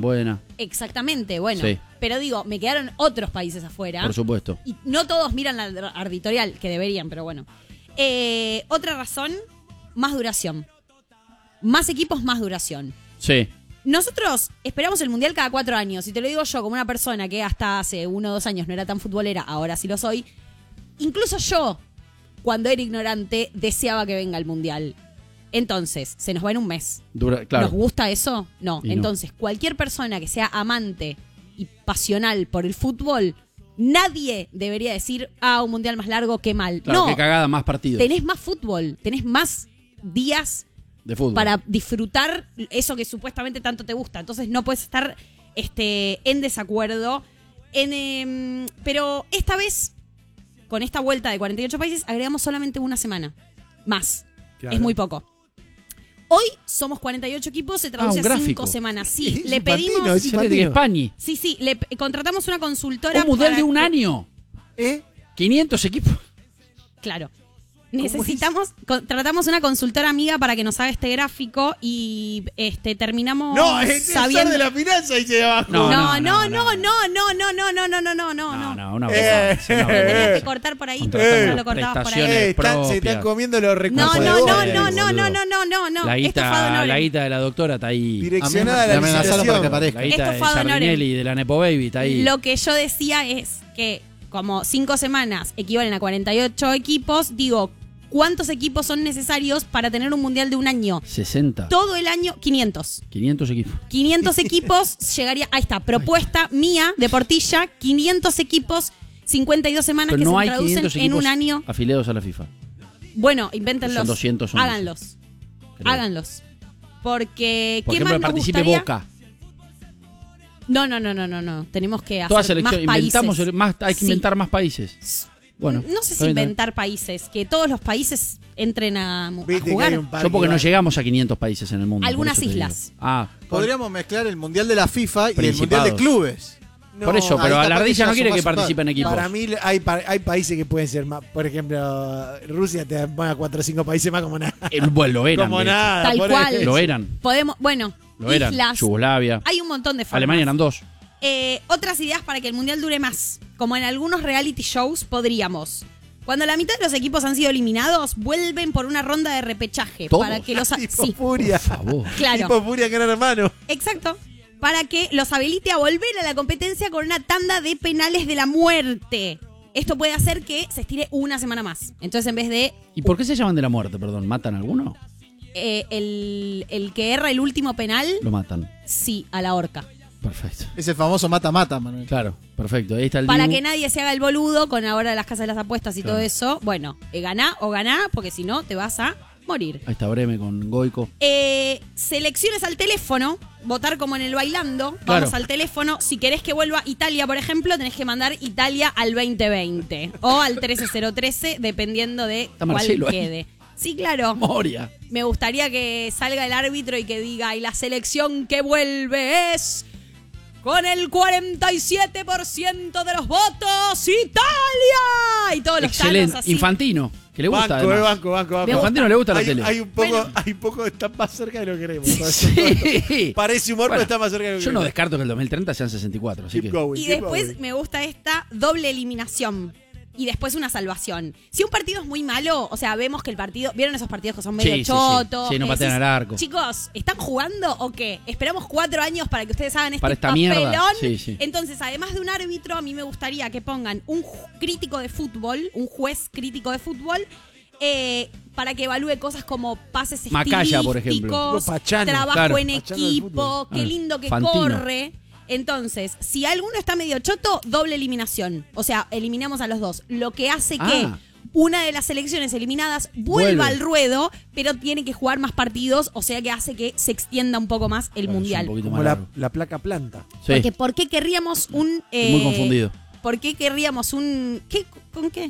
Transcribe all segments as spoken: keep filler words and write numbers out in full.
Buena. Exactamente, bueno. Sí. Pero digo, me quedaron otros países afuera. Por supuesto. Y no todos miran la editorial, que deberían, pero bueno. Eh, otra razón, más duración. Más equipos, más duración. Sí. Nosotros esperamos el Mundial cada cuatro años. Y te lo digo yo, como una persona que hasta hace uno o dos años no era tan futbolera, ahora sí lo soy. Incluso yo, cuando era ignorante, deseaba que venga el Mundial. Entonces, se nos va en un mes. Dura, claro. ¿Nos gusta eso? No. Y Entonces, no. Cualquier persona que sea amante y pasional por el fútbol, nadie debería decir, ah, un Mundial más largo, qué mal. Claro, no. qué cagada, más partidos. Tenés más fútbol, tenés más días de fútbol para disfrutar eso que supuestamente tanto te gusta. Entonces no puedes estar este, en desacuerdo. En, eh, pero esta vez, con esta vuelta de cuarenta y ocho países, agregamos solamente una semana. Más. Claro. Es muy poco. Hoy somos cuarenta y ocho equipos, se traduce ah, a cinco semanas. Sí, es le pedimos... Es de España. Sí, sí, le contratamos una consultora... Un mundial para... de un año. ¿Eh? quinientos equipos. Claro. Necesitamos, tratamos una consultora amiga para que nos haga este gráfico y este terminamos no, es sabiendo de la finanza dice abajo. No, no, no, no, no, no, no, no, no, no, no, no, no, no, no, una eh, no, tenías que cortar por ahí, eh, no lo cortabas por ahí. Eh, están, se están comiendo los recursos. No, no, no, no, no, no, no, no, no, no. La guita, la guita de la doctora está ahí. Direccionada a la licitación para que aparezca. La guita de Sardinelli y de la Nepo Baby está ahí. Lo que yo decía es que como cinco semanas equivalen a cuarenta y ocho equipos, digo, ¿cuántos equipos son necesarios para tener un mundial de un año? sesenta. Todo el año, quinientos. quinientos equipos. quinientos equipos llegaría, ahí está, propuesta mía de Portilla, quinientos equipos, cincuenta y dos semanas pero que no se traducen en un año. Afiliados a la FIFA. Bueno, invéntenlos. Son doscientos. Son háganlos. Creo. Háganlos. Porque, Por ¿qué ejemplo, más nos participe gustaría? Boca. No, no, no, no, no, no. Tenemos que hacer Toda selección, más inventamos países. Más, hay que sí. inventar más países. Bueno, no sé si inventar países, que todos los países entren a, a jugar. Yo porque no llegamos a quinientos países en el mundo. Algunas islas. Ah, podríamos mezclar el Mundial de la FIFA y el Mundial de Clubes. No, por eso, pero a la ardilla no quiere que participen equipos. Para mí hay, hay países que pueden ser más. Por ejemplo, Rusia te pone a cuatro o cinco países más como nada. El, bueno, lo eran. Como nada. Tal cual. Lo eran. Podemos, bueno, lo eran. islas. Yugoslavia. Hay un montón de formas. Alemania eran dos. Eh, otras ideas para que el Mundial dure más. Como en algunos reality shows podríamos. Cuando la mitad de los equipos han sido eliminados, vuelven por una ronda de repechaje. ¿Todos? Para que los ha- Tipo sí. Furia. Por favor. Claro. Tipo Furia, gran hermano. Exacto. Para que los habilite a volver a la competencia con una tanda de penales de la muerte. Esto puede hacer que se estire una semana más. Entonces, en vez de... ¿Y por qué se llaman de la muerte? Perdón, ¿matan a alguno? Eh, el, el que erra el último penal, Lo matan. sí, a la horca. Perfecto. Es el famoso mata-mata, Manuel. Claro, perfecto. Ahí está el Para Dibu. que nadie se haga el boludo con ahora las casas de las apuestas y Claro. todo eso. Bueno, eh, ganá o ganá, porque si no te vas a morir. Ahí está Breme con Goico. Eh, selecciones al teléfono, votar como en el bailando, vamos Claro. al teléfono. Si querés que vuelva Italia, por ejemplo, tenés que mandar Italia al veinte veinte o al trece cero trece, dependiendo de Está cuál Marcelo ahí. quede. Sí, claro. Moria. Me gustaría que salga el árbitro y que diga, y la selección que vuelve es... con el cuarenta y siete por ciento de los votos, ¡Italia! Y todos los Excelente. tanos así. Infantino, que le gusta. Banco, eh, además. banco, banco, banco. Me A Infantino le gusta la hay, tele. hay un poco, Bueno. hay poco, está más cerca de lo que queremos. Sí. Parece humor, Bueno, pero está más cerca de lo que Yo no queremos. descarto que el dos mil treinta sean sesenta y cuatro, así Keep que... going, Y keep después going. me gusta esta doble eliminación. Y después una salvación. Si un partido es muy malo, o sea, vemos que el partido... ¿Vieron esos partidos que son medio Sí, sí, sí. chotos? Sí, no Que patean decís, al arco. Chicos, ¿están jugando o qué? Esperamos cuatro años para que ustedes hagan este Para esta papelón. mierda. Sí, sí. Entonces, además de un árbitro, a mí me gustaría que pongan un ju- crítico de fútbol, un juez crítico de fútbol, eh, para que evalúe cosas como pases Macaya, por ejemplo. estilísticos, Tipo Pachano, trabajo claro. en Pachano del equipo, fútbol. qué Ah, lindo que Fantino. corre. Entonces, si alguno está medio choto, doble eliminación. O sea, eliminamos a los dos. Lo que hace que Ah. una de las selecciones eliminadas vuelva Vuelve. al ruedo, pero tiene que jugar más partidos, o sea que hace que se extienda un poco más el Claro, es mundial. un poquito Como más la, largo. la placa planta. Sí. Porque ¿por qué querríamos un... eh, Muy confundido. ¿Por qué querríamos un... ¿Qué? ¿Con qué?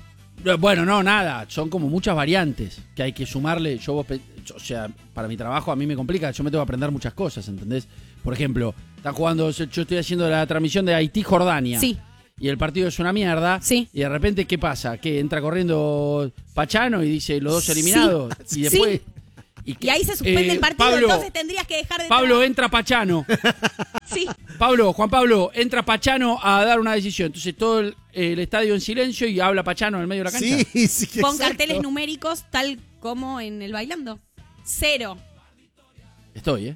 Bueno, no, nada. Son como muchas variantes que hay que sumarle. Yo, vos pe- yo, o sea, para mi trabajo a mí me complica. Yo me tengo que aprender muchas cosas, ¿entendés? Por ejemplo, están jugando. Yo estoy haciendo la transmisión de Haití-Jordania. Sí. Y el partido es una mierda. Sí. Y de repente, ¿qué pasa? Que entra corriendo Pachano y dice los dos Sí. eliminados. Y después. Y, que, Y ahí se suspende eh, el partido, Pablo, entonces tendrías que dejar de... Pablo, entra Pachano. Sí. Pablo, Juan Pablo, entra Pachano a dar una decisión. Entonces todo el, el estadio en silencio y habla Pachano en el medio de la cancha. Sí, sí, que Con exacto. carteles numéricos, tal como en el bailando. Cero. Estoy, ¿eh?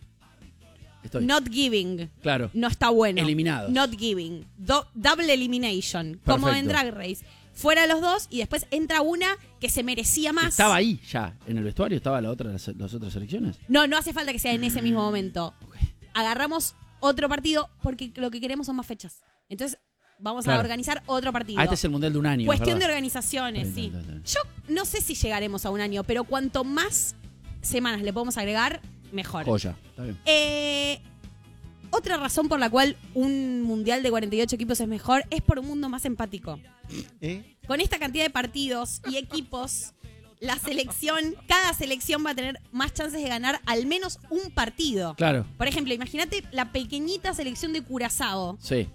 Estoy. Not giving. Claro. No está bueno. Eliminados. Not giving. Do- double elimination. Como en Perfecto. Drag Race. Fuera los dos y después entra una que se merecía más. Estaba ahí ya, en el vestuario, estaba la otra, las, las otras selecciones. No, no hace falta que sea en ese mismo momento. Agarramos otro partido porque lo que queremos son más fechas. Entonces vamos Claro. a organizar otro partido. Ah, este es el mundial de un año. Cuestión de ¿verdad? organizaciones, Está sí. bien, está bien, está Yo no sé si llegaremos a un año, pero cuanto más semanas le podemos agregar, mejor. Joya, está bien. Eh, otra razón por la cual un mundial de cuarenta y ocho equipos es mejor es por un mundo más empático. ¿Eh? Con esta cantidad de partidos y equipos, la selección, cada selección va a tener más chances de ganar al menos un partido. Claro, Por ejemplo, imagínate la pequeñita selección de Curazao. sí,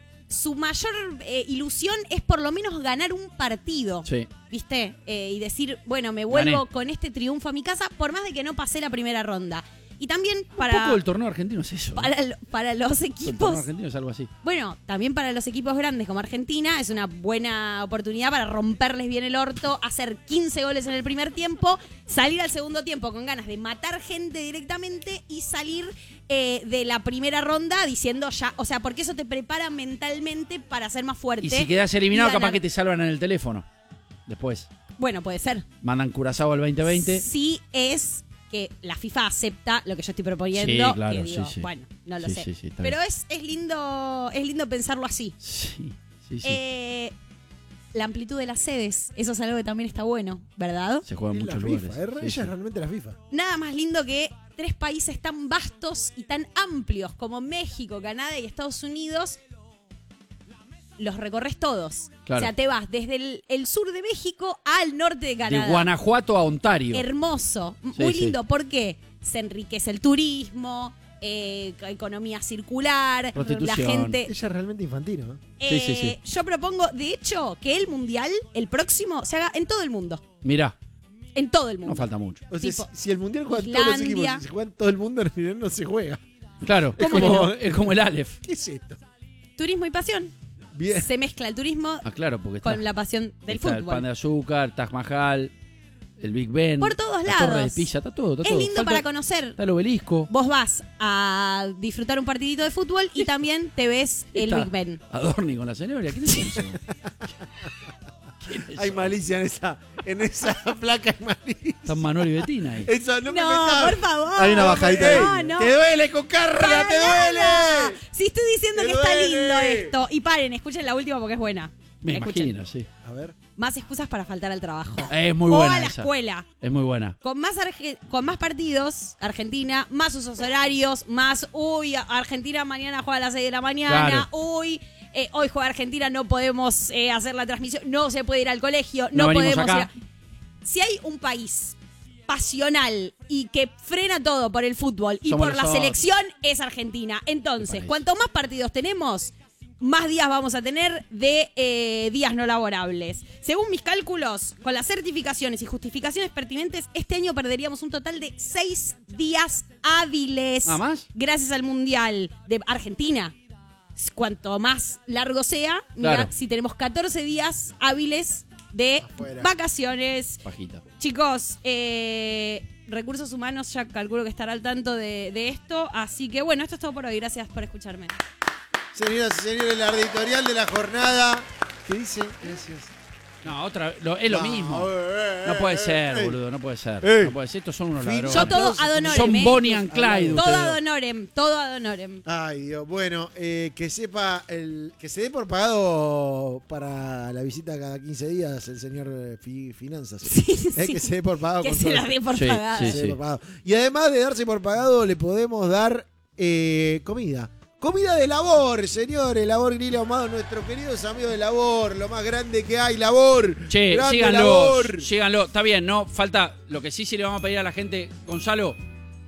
Su mayor eh, ilusión es por lo menos ganar un partido. sí. ¿Viste? Eh, y decir, bueno, me vuelvo Gané. con este triunfo a mi casa, por más de que no pasé la primera ronda. Y también Un para, poco el torneo argentino es eso. ¿no? para, lo- para los El torneo equipos. argentino es algo así. Bueno, también para los equipos grandes como Argentina es una buena oportunidad para romperles bien el orto, hacer quince goles en el primer tiempo, salir al segundo tiempo con ganas de matar gente directamente y salir eh, de la primera ronda diciendo ya, o sea, porque eso te prepara mentalmente para ser más fuerte. Y si quedas eliminado, y capaz ganar. que te salvan en el teléfono. Después. Bueno, puede ser. Mandan Curazao al veinte veinte. Sí es que la FIFA acepta lo que yo estoy proponiendo. Sí, claro, que digo, sí, sí. Bueno, no lo Sí, sé. sí, sí, está Pero bien. es, es lindo, es lindo pensarlo así. Sí, sí, sí. Eh, la amplitud de las sedes, eso es algo que también está bueno, ¿verdad? Se juega en Es la muchos FIFA, lugares. es re- Sí, ella sí. es realmente la FIFA. Nada más lindo que tres países tan vastos y tan amplios como México, Canadá y Estados Unidos, los recorres todos. Claro. O sea, te vas desde el, el sur de México al norte de Canadá. De Guanajuato a Ontario. Hermoso, Sí, muy sí. lindo. ¿Por qué? Se enriquece el turismo, eh, economía circular, la Prostitución. gente... Ella es realmente infantil, ¿no? Sí, sí, sí. Eh, Yo propongo, de hecho, que el mundial, el próximo, se haga en todo el mundo. Mirá, En todo el mundo. no falta mucho. O sea, Tipo, si si el mundial juega todos los Islandia. equipos, si se juega en todo el mundo, al final no se juega. Claro, es ¿Cómo que como, no? es como el Aleph. ¿Qué es esto? Turismo y pasión. Bien. Se mezcla el turismo Ah, claro, porque está, con la pasión del está el pan fútbol. de azúcar, Taj Mahal, el Big Ben. Por todos la Torre de lados. Pisa, está todo, está Es todo. lindo Falta- para conocer. Está el obelisco. Vos vas a disfrutar un partidito de fútbol y también te ves el Está Big Ben. Adorni con la señora. ¿Quién es eso? ¿Quién es Hay eso? malicia en esa, en esa placa, hay malicia. Están Manuel y Betina ahí. Eso no, me No, metas. por favor. Hay una bajadita No, ahí. no. ¡Te duele, Cocarra! Para ¡Te nada. duele! Si estoy diciendo ¡Te que está duele! lindo esto. Y paren, escuchen la última porque es buena. Me Escuchen. imagino, sí. A ver. Más excusas para faltar al trabajo. Es muy o buena a la esa. escuela. Es muy buena. Con más, arge- con más partidos, Argentina, más usos horarios, más, uy, Argentina mañana juega a las seis de la mañana, Claro. uy, eh, hoy juega Argentina, no podemos eh, hacer la transmisión, no se puede ir al colegio, No no, venimos podemos acá. ir a- Si hay un país pasional y que frena todo por el fútbol y Somos por la nosotros. selección, es Argentina. Entonces, parece? cuanto más partidos tenemos, más días vamos a tener de eh, días no laborables. Según mis cálculos, con las certificaciones y justificaciones pertinentes, este año perderíamos un total de seis días hábiles. ¿Nada más? Gracias al Mundial de Argentina. Cuanto más largo sea, mira, Claro. si tenemos catorce días hábiles de Afuera. vacaciones. Pajita. Chicos, eh, recursos humanos ya calculo que estará al tanto de, de esto. Así que bueno, esto es todo por hoy. Gracias por escucharme. Señoras y señores, la editorial de la jornada. ¿Qué dice? Gracias. No, otra lo- es lo No, mismo. eh, No puede eh, ser, eh. boludo, no puede ser. Eh. No puede ser. Estos son unos Fin- ladrones. Yo todo ad honorem. Son ¿eh? Bonnie and Clyde. Todo ustedes. ad honorem, todo ad honorem. Ay, Dios. Bueno, eh, que sepa, el que se dé por pagado para la visita cada quince días el señor eh, Fi- Finanzas. Sí, Eh, sí. Que se dé por pagado. Que con se todo la esto. dé por Sí, pagada. sí, Que se dé por pagado. Y además de darse por pagado, le podemos dar eh, comida. Comida de Labor, señores. Labor Grill Ahumado, nuestros queridos amigos de Labor. Lo más grande que hay, Labor. Che, Grande síganlo, Labor. síganlo. Está bien, no falta. Lo que sí sí le vamos a pedir a la gente, Gonzalo,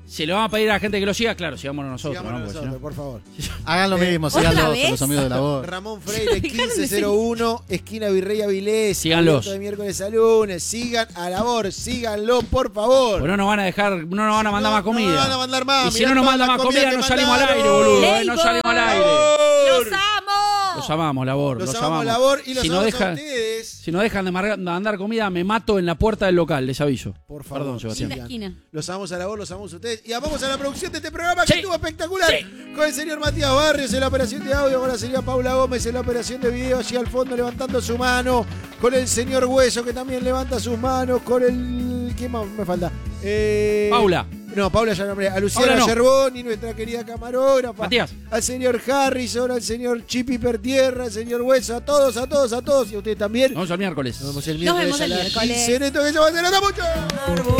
Si le vamos a pedir a la gente que lo siga, claro, sigámonos nosotros. Sigámonos ¿no? Porque nosotros, si no- por favor. Hagan lo Eh, mismo, ¿otra síganlo vez? los amigos de labor. Ramón Freire, Dejaron de quince cero uno, esquina Virrey Avilés. Síganlos. abierto de miércoles a lunes. Sigan a labor, síganlo, por favor. Pues no nos van a dejar, no nos van a mandar No, más comida. No nos van a mandar más. Y si mirá no nos toda mandan la más comida, que no salimos al mandaron. aire, boludo. eh, No Labor. salimos al aire. ¡Los amo! Los amamos, labor. Los Los, amamos, labor, y los si no amamos a dejan, ustedes. si no dejan de mar- mandar comida, me mato en la puerta del local, les aviso. Por favor. Perdón, Sebastián. Linda esquina. Los amamos a labor, los amamos a ustedes. Y amamos a la producción de este programa Sí. que estuvo espectacular. Sí. Con el señor Matías Barrios en la operación de audio, con la señora Paula Gómez en la operación de video, allí al fondo levantando su mano. Con el señor Hueso que también levanta sus manos. Con el. ¿Qué más me falta? Eh... Paula. No, Paula ya nombré. A Luciana Paula no. Yerboni, nuestra querida camarógrafa. Matías. Al señor Harrison, al señor Chipi Pertierra, al señor Hueso, a todos, a todos, a todos. Y a ustedes también. Vamos al miércoles. Nos vemos el Nos miércoles vemos a el las miércoles. quince. En esto que se va a hacer mucho.